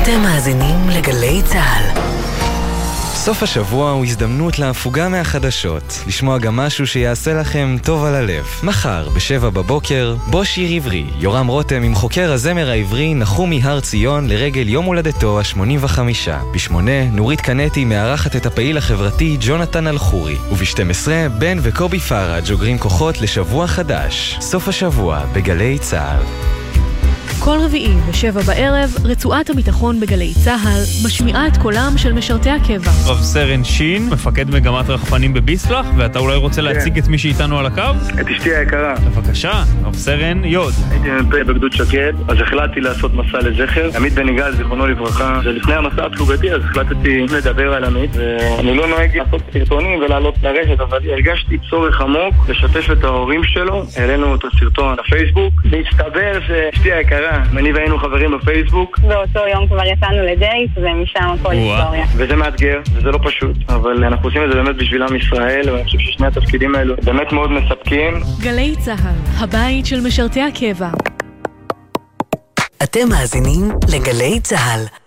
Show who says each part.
Speaker 1: אתם מאזינים לגלי צהל.
Speaker 2: סוף השבוע הוא הזדמנות להפוגה מהחדשות, לשמוע גם משהו שיעשה לכם טוב על הלב. מחר, ב7 בבוקר, בו שיר עברי, יורם רותם עם חוקר הזמר העברי נחומי הר ציון לרגל יום הולדתו ה-85. ב8, נורית קנטי מארחת את הפעיל החברתי ג'ונתן אלחורי. וב12, בן וקובי פארג' אוגרים כוחות לשבוע חדש. סוף השבוע בגלי צהל.
Speaker 3: כל רביעי ב7 בערב, רצועת הביטחון בגלי צהל משמיעה את קולם של משרתי הקבע.
Speaker 4: רב סרן שין, מפקד מגמת רחפנים בביסלח, ואתה אולי רוצה להציג את מי שאיתנו על הקו?
Speaker 5: את אשתי היקרה.
Speaker 4: בבקשה, רב סרן יוד.
Speaker 5: הייתי מ"פ בגדוד שקד, אז החלטתי לעשות מסע לזכר. עמית בן יגאל, זיכרונו לברכה, ולפני המסע הפלוגתי, אז החלטתי לדבר על עמית, ואני לא נוהג לעשות סרטונים ולעלות לרשת, אבל הרגשתי צורך עמוק לשתף את ההורים שלו. העלינו את הסרטון לפייסבוק, והסתבר שאשתי היקרה, אני והיינו חברים בפייסבוק.
Speaker 6: באותו יום כבר יצאנו לדייט, ומשם הכל היסטוריה.
Speaker 5: וזה מאתגר, וזה לא פשוט, אבל אנחנו עושים את זה באמת בשביל עם ישראל, ואני חושב ששני התפקידים האלו באמת מאוד מספקים.
Speaker 3: גלי צהל, הבית של משרתי הקבע.
Speaker 1: אתם מאזינים לגלי צהל.